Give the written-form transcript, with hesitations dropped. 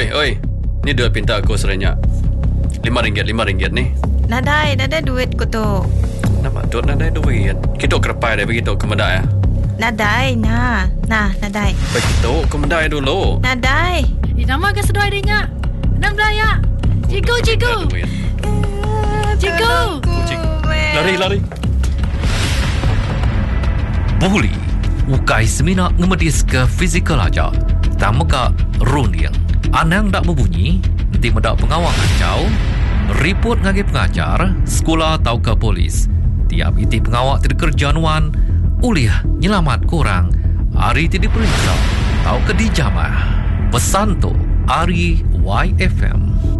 Oi. Ni duit pinta aku serenyak. RM5 ni. Nadai duit ko tu. Nampak tu nadai duit. Kita kerepai dia begitu ke medai ya. Nadai, nadai. Begitu ke medai dulu. Nadai. Nama ke sedoi dia nya. Nang belaya. Cikgu. Cikgu. Lari. Buli ukai semina ngemedis ke fizikal aja. Tamaka runing. Anang dak berbunyi, nanti mendak pengawang kacau. Report ngagi pengajar, sekolah atau ke polis. Tiap iti pengawak tidak kerjaan uliah nyelamat kurang. Hari tidak diperiksa, atau ke dijamah. Pesan tu, Ari YFM.